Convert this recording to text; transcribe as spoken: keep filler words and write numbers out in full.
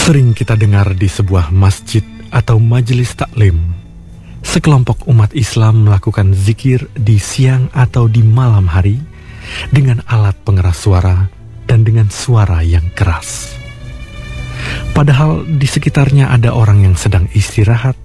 Sering kita dengar di sebuah masjid atau majelis taklim, sekelompok umat Islam melakukan zikir di siang atau di malam hari dengan alat pengeras suara dan dengan suara yang keras. Padahal di sekitarnya ada orang yang sedang istirahat